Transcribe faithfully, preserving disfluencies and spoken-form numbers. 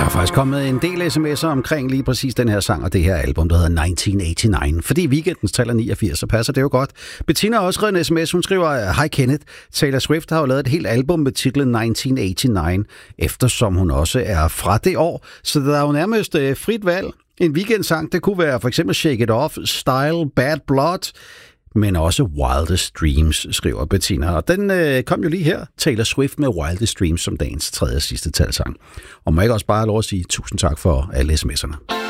Der er faktisk kommet en del sms'er omkring lige præcis den her sang og det her album, der hedder nitten otteogtres. Fordi weekendens taler niogfirs, så passer det jo godt. Bettina har også skrevet en sms, hun skriver, Hej Kenneth, Taylor Swift har jo lavet et helt album med titlen nitten otteogtres, eftersom hun også er fra det år. Så der er jo nærmest øh, frit valg. En weekendsang, det kunne være for eksempel Shake It Off, Style, Bad Blood, men også Wildest Dreams, skriver Bettina. Og den øh, kom jo lige her, Taylor Swift med Wildest Dreams som dagens tredje og sidste talsang. Og må jeg ikke også bare have lov at sige tusind tak for alle sms'erne.